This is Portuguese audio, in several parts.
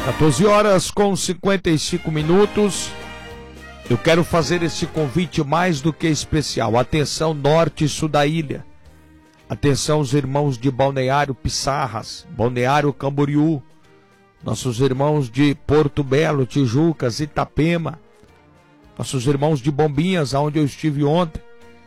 14 horas com 55 minutos. Eu quero fazer esse convite mais do que especial. Atenção, norte e sul da ilha. Atenção, os irmãos de Balneário Pissarras, Balneário Camboriú, nossos irmãos de Porto Belo, Tijucas, Itapema, nossos irmãos de Bombinhas, onde eu estive ontem.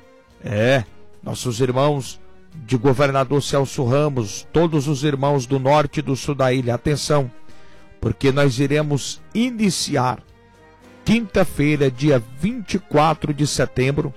Nossos irmãos de Governador Celso Ramos, todos os irmãos do norte e do sul da ilha. Atenção, porque nós iremos iniciar quinta-feira, dia 24 de setembro,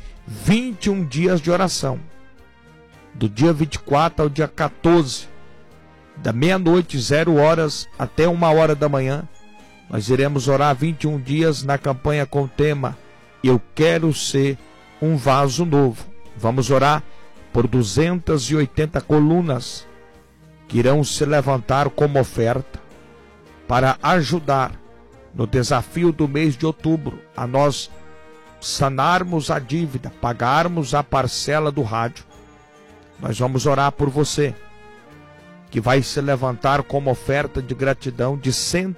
21 dias de oração. Do dia 24 ao dia 14, da meia-noite, 0 horas, até 1 hora da manhã, nós iremos orar 21 dias na campanha com o tema Eu Quero Ser um Vaso Novo. Vamos orar por 280 colunas que irão se levantar como oferta para ajudar no desafio do mês de outubro a nós sanarmos a dívida, pagarmos a parcela do rádio. Nós vamos orar por você, que vai se levantar como oferta de gratidão de R$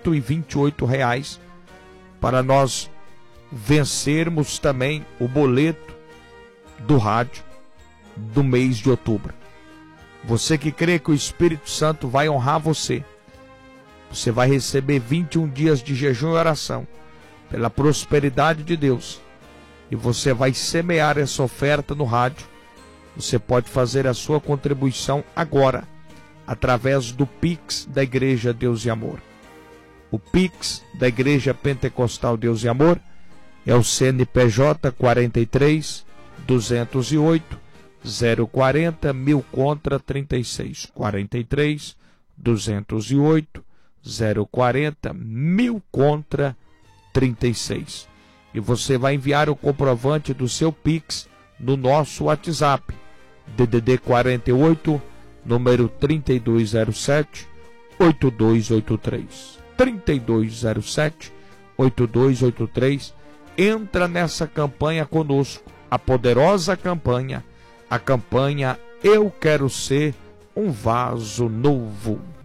128, para nós vencermos também o boleto do rádio do mês de outubro. Você que crê que o Espírito Santo vai honrar você, você vai receber 21 dias de jejum e oração pela prosperidade de Deus, e você vai semear essa oferta no rádio. Você pode fazer a sua contribuição agora, através do Pix da Igreja Deus e Amor. O Pix da Igreja Pentecostal Deus e Amor é o CNPJ 43 208 040 1000 contra 36. 43 208 040 1000 contra 36. E você vai enviar o comprovante do seu Pix no nosso WhatsApp, DDD 48, número 3207 8283. 3207 8283. Entra nessa campanha conosco, a poderosa campanha, a campanha Eu Quero Ser um Vaso Novo.